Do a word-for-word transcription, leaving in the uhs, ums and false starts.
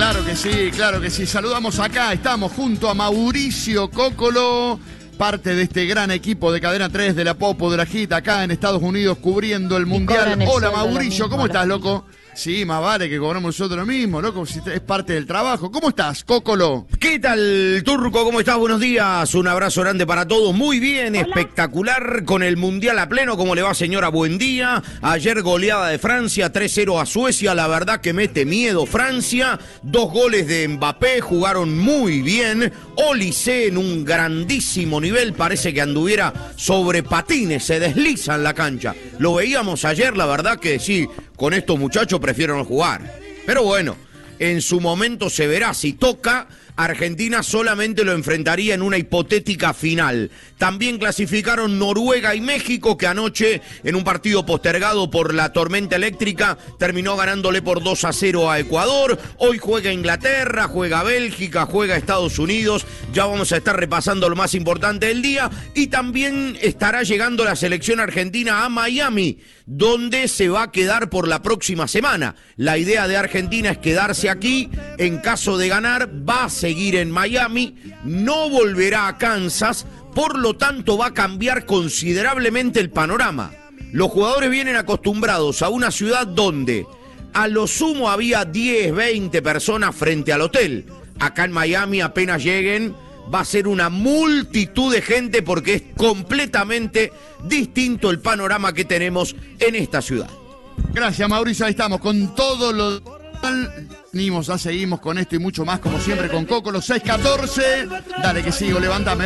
Claro que sí, claro que sí. Saludamos acá, estamos junto a Mauricio Cocolo, parte de este gran equipo de Cadena tres de la Popo de la Hit acá en Estados Unidos cubriendo el Mundial. el Hola sueldo Mauricio, mismo, ¿cómo estás, los loco? Sí, más vale que cobramos nosotros lo mismo, loco, si es parte del trabajo. ¿Cómo estás, Cocolo? ¿Qué tal, Turco? ¿Cómo estás? Buenos días. Un abrazo grande para todos. Muy bien, Hola. Espectacular con el Mundial a pleno. ¿Cómo le va, señora? Buen día. Ayer goleada de Francia, tres cero a Suecia. La verdad que mete miedo Francia. Dos goles de Mbappé, jugaron muy bien. Olise en un grandísimo nivel. Parece que anduviera sobre patines, se desliza en la cancha. Lo veíamos ayer, la verdad que sí. Con estos muchachos prefiero no jugar. Pero bueno, en su momento se verá. Si toca, Argentina solamente lo enfrentaría en una hipotética final. También clasificaron Noruega y México, que anoche, en un partido postergado por la tormenta eléctrica, terminó ganándole por dos a cero a Ecuador. Hoy juega Inglaterra, juega Bélgica, juega Estados Unidos. Ya vamos a estar repasando lo más importante del día. Y también estará llegando la selección argentina a Miami, donde se va a quedar por la próxima semana. La idea de Argentina es quedarse aquí. En caso de ganar, va a seguir en Miami, no volverá a Kansas, por lo tanto va a cambiar considerablemente el panorama. Los jugadores vienen acostumbrados a una ciudad donde a lo sumo había diez, veinte personas frente al hotel. Acá en Miami apenas lleguen, va a ser una multitud de gente porque es completamente distinto el panorama que tenemos en esta ciudad. Gracias, Mauricio, ahí estamos con todo lo... Venimos, ya seguimos con esto y mucho más, como siempre, con Cocolo seis catorce. Dale que sigo, levantame.